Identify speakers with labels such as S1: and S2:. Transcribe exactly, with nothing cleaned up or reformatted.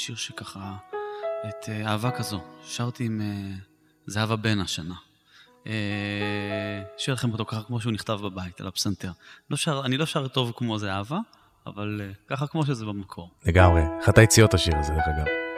S1: שיר שככה, את אהבה כזו, שרתי עם זהבה בן השנה. שיר לכם אותו ככה כמו שהוא נכתב בבית, על הפסנתר. לא שר, אני לא שר טוב כמו זהבה, אבל ככה כמו שזה במקור.
S2: לגמרי, אחת היציאות השיר הזה, דרך אגב.